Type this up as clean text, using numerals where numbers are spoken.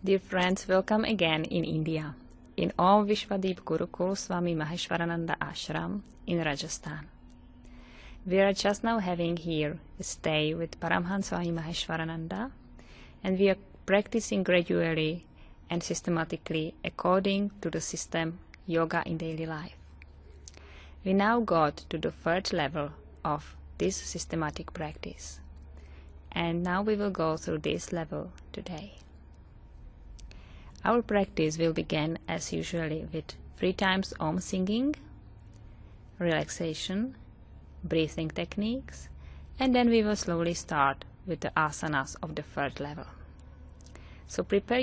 Dear friends, welcome again in India, in Om Vishwadeep Gurukul Swami Maheshwarananda Ashram in Rajasthan. We are just now having here a stay with Paramhansa Swami Maheshwarananda, and we are practicing gradually and systematically according to the system Yoga in Daily Life. We now got to the third level of this systematic practice, and now we will go through this level today. Our practice will begin as usually with 3 times Om singing, relaxation, breathing techniques, and then we will slowly start with the asanas of the third level. So prepare